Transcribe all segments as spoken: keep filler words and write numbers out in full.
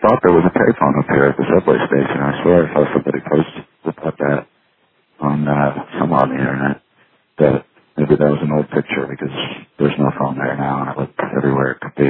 thought there was a payphone up here at the subway station. I swear I saw somebody post about that on uh, somewhere on the internet. That maybe that was an old picture because there's no phone there now, and I looked everywhere it could be.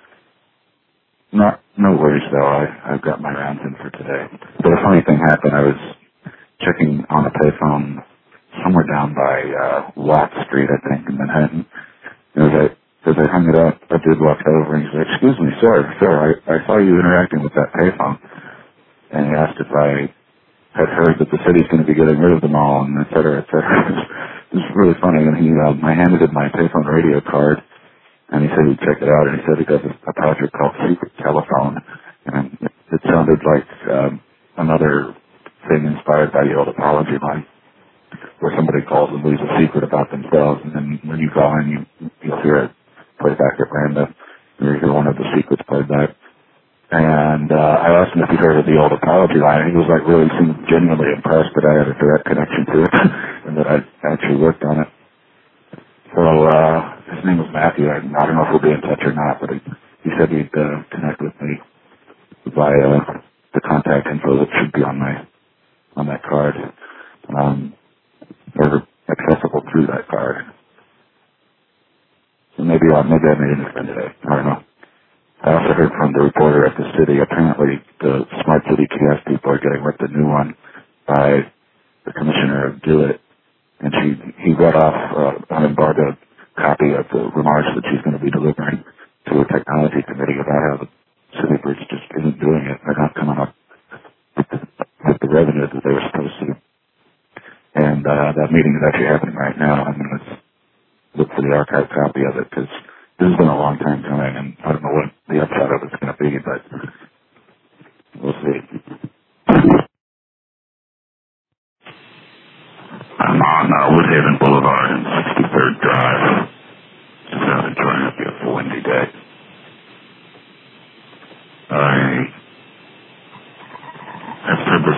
Not, no worries though. I I've got my rounds in for today. But a funny thing happened. I was checking on a payphone somewhere down by uh, Watt Street, I think, in Manhattan. And as I as I hung it up, a dude walked over and he's like, "Excuse me, sir, sir, I, I saw you interacting with that payphone." And he asked if I had heard that the city's going to be getting rid of them all, and et cetera, et cetera. It was really funny. And he, uh, I handed him my payphone radio card, and he said he'd check it out. And he said he got a, a project called Secret Telephone, and it, it sounded like um, another thing inspired by the old apology line, where somebody calls and leaves a secret about themselves, and then when you call in, you you'll hear it play back at random. You hear one of the secrets played back. And uh, I asked him if he heard of the old apology line, and he was like really seemed genuinely impressed that I had a direct connection to it and that I actually worked on it. So uh, his name was Matthew. I, I don't know if we'll be in touch or not, but he, he said he'd uh, connect with me via the contact info that should be on my on that card, um, or accessible through that card. So maybe I maybe I made an friend today. I don't know. I also heard from the reporter at the city, apparently the Smart City kiosk people are getting ripped a new one by the commissioner of Do It, and she he read off uh, an embargoed copy of the remarks that she's going to be delivering to a technology committee about how the city bridge just isn't doing it. They're not coming up with the, with the revenue that they were supposed to. And uh, that meeting is actually happening right now. I'm going to look for the archive copy of it because this has been a long time coming, and I don't know what the upside of it's going to be, but we'll see. I'm on uh, Woodhaven Boulevard and sixty-third Drive. Just out enjoying a beautiful windy day. I've said this